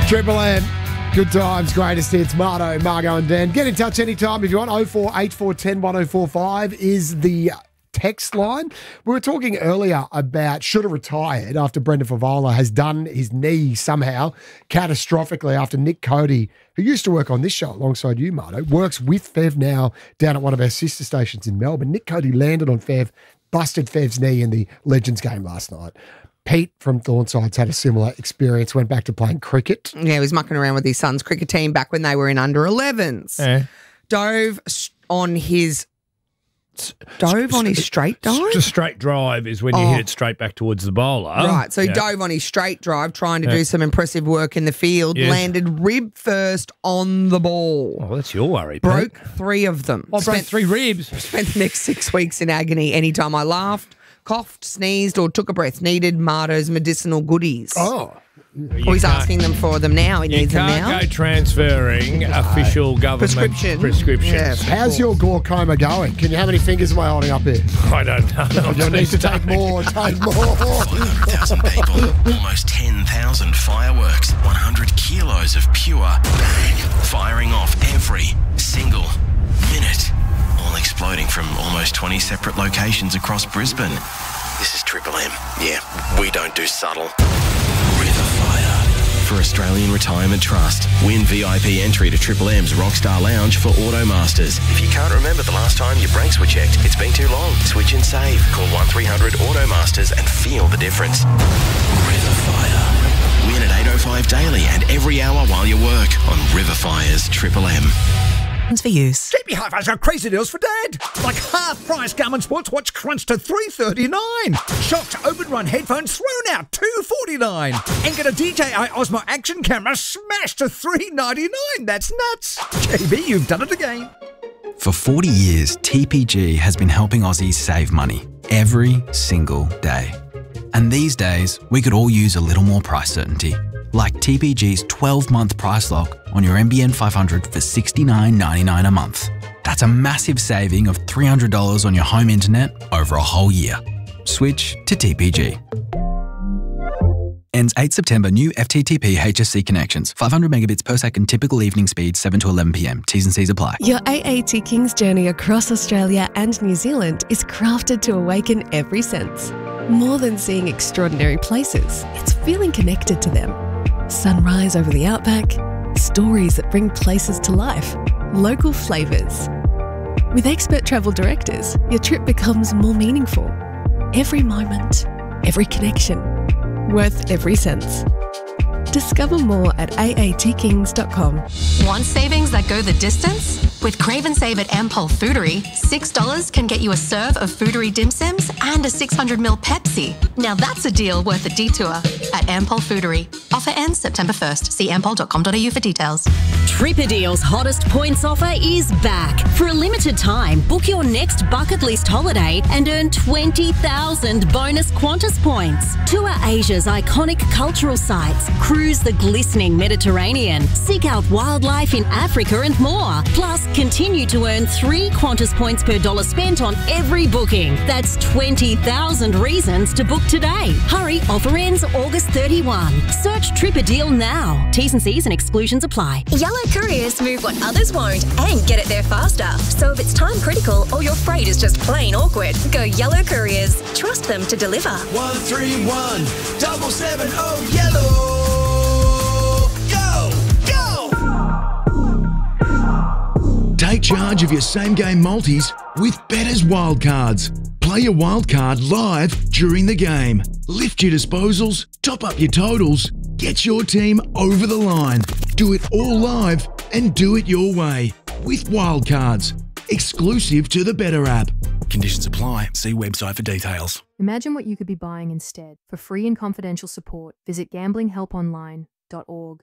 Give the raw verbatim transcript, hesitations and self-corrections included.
Triple M. Good times, greatest hits. Marto, Margo and Dan. Get in touch anytime if you want. oh four eight four one oh one oh four five is the text line. We were talking earlier about should have retired after Brendan Favola has done his knee somehow catastrophically after Nick Cody, who used to work on this show alongside you, Marto, works with Fev now down at one of our sister stations in Melbourne. Nick Cody landed on Fev, busted Fev's knee in the Legends game last night. Pete from Thornside's had a similar experience, went back to playing cricket. Yeah, he was mucking around with his son's cricket team back when they were in under elevens. Yeah. Dove on his dove on his straight dive? Just straight drive is when you Oh. hit it straight back towards the bowler. Right, so he Yeah. dove on his straight drive trying to Yeah. do some impressive work in the field, Yes. landed rib first on the ball. Oh, that's your worry, Pete. Broke three of them. I broke three ribs. Spent the next six weeks in agony anytime I laughed, coughed, sneezed, or took a breath. Needed Marto's medicinal goodies. Oh. Or he's asking them for them now. He You needs them can't now. go transferring official government Prescription. prescriptions. Yeah. How's your glaucoma going? Can you, how many fingers am I holding up here? I don't know. You'll need to take more, take more. five hundred thousand people, almost ten thousand fireworks, one hundred kilos of pure bang, firing off every single minute, all exploding from almost twenty separate locations across Brisbane. This is Triple M. Yeah, we don't do subtle. River Fire. For Australian Retirement Trust, win V I P entry to Triple M's Rockstar Lounge for Automasters. If you can't remember the last time your brakes were checked, it's been too long. Switch and save. Call one three hundred Automasters and feel the difference. River Fire. Win at eight oh five daily and every hour while you work on River Fire's Triple M. For use. J B Hi-Fi's got crazy deals for Dad. Like half-price Garmin Sports Watch crunched to three thirty-nine. Shocked Open Run headphones thrown out two forty-nine. And get a D J I Osmo action camera smashed to three ninety-nine. That's nuts. J B, you've done it again. For forty years, T P G has been helping Aussies save money every single day. And these days, we could all use a little more price certainty. Like T P G's twelve-month price lock on your N B N five hundred for sixty-nine ninety-nine a month. That's a massive saving of three hundred dollars on your home internet over a whole year. Switch to T P G. Ends eighth September. New F T T P H S C connections. five hundred megabits per second typical evening speed, seven to eleven p m. T's and C's apply. Your A A T Kings journey across Australia and New Zealand is crafted to awaken every sense. More than seeing extraordinary places, it's feeling connected to them. Sunrise over the outback, stories that bring places to life, local flavours. With expert travel directors, your trip becomes more meaningful. Every moment, every connection, worth every sense. Discover more at A A T kings dot com. Want savings that go the distance? With Crave and Save at Ampol Foodery, six dollars can get you a serve of Foodery dim sims and a six hundred milliliter Pepsi. Now that's a deal worth a detour at Ampol Foodery. Offer ends September first. See ampol dot com dot a u for details. Tripadeal's hottest points offer is back. For a limited time, book your next bucket list holiday and earn twenty thousand bonus Qantas points. Tour Asia's iconic cultural sites, cruise the glistening Mediterranean, seek out wildlife in Africa and more. Plus, continue to earn three Qantas points per dollar spent on every booking. That's twenty thousand reasons to book today. Hurry, offer ends August thirty-first. Search Tripadeal now. T's and C's and exclusions apply. Yellow Couriers move what others won't and get it there faster. So if it's time critical or your freight is just plain awkward, go Yellow Couriers. Trust them to deliver. one three one, seven seven oh, yellow. Take charge of your same-game multis with Better's Wildcards. Play your wildcard live during the game. Lift your disposals, top up your totals, get your team over the line. Do it all live and do it your way with Wildcards. Exclusive to the Better app. Conditions apply. See website for details. Imagine what you could be buying instead. For free and confidential support, visit gambling help online dot org.